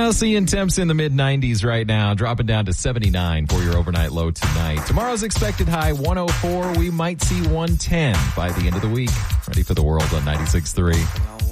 Well, seeing temps in the mid-90s right now, dropping down to 79 for your overnight low tonight. Tomorrow's expected high 104. We might see 110 by the end of the week. Ready for the world on 96.3.